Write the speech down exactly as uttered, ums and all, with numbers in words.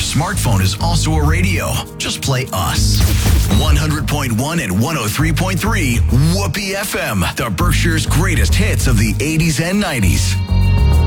smartphone is also a radio. Just play us. one hundred point one and one oh three point three Whoopee F M, the Berkshire's greatest hits of the eighties and nineties.